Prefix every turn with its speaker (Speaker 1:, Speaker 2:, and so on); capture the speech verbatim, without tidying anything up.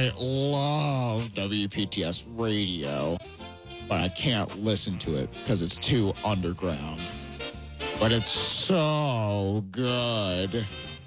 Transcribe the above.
Speaker 1: I love W P T S radio, but I can't listen to it because it's too underground. But it's so good.